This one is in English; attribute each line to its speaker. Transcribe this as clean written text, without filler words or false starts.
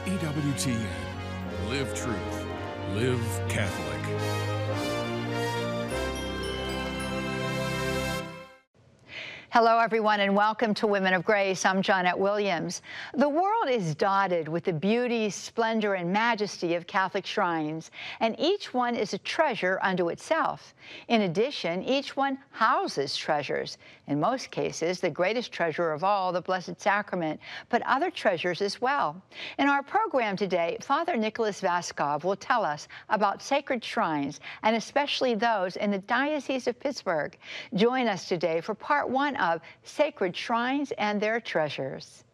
Speaker 1: EWTN. Live truth. Live Catholic.
Speaker 2: Hello, everyone, and welcome to Women of Grace. I'm Johnette Williams. The world is dotted with the beauty, splendor, and majesty of Catholic shrines, and each one is a treasure unto itself. In addition, each one houses treasures. In most cases, the greatest treasure of all, the Blessed Sacrament, but other treasures as well. In our program today, Father Nicholas Vaskov will tell us about sacred shrines, and especially those in the Diocese of Pittsburgh. Join us today for part one of Sacred Shrines and Their Treasures.